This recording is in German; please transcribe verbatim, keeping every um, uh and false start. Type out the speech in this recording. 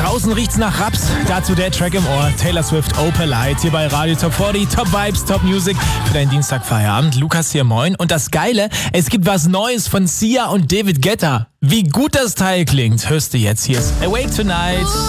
Draußen riecht's nach Raps, dazu der Track im Ohr. Taylor Swift, Opalite, hier bei Radio Top vierzig. Top Vibes, Top Music für deinen Dienstagfeierabend. Lukas hier, moin. Und das Geile, es gibt was Neues von Sia und David Guetta. Wie gut das Teil klingt, hörst du jetzt. Hier ist Awake Tonight.